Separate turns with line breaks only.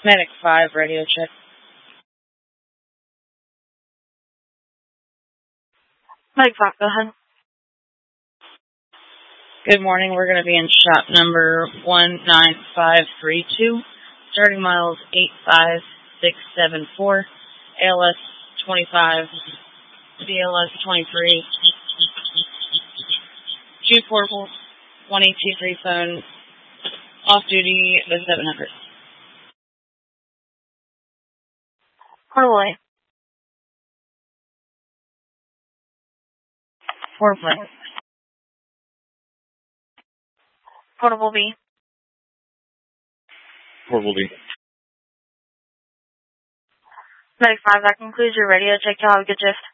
Medic 5, radio check.
Medic 5, go ahead.
Good morning. We're going to be in shop number 19532. Starting miles 85674. ALS 25. BLS 23. Two portable 1823 phone. Off duty 0700.
Portable A.
4 flight.
Portable B.
Portable B.
Medic 5, that concludes your radio check. Y'all have a good shift.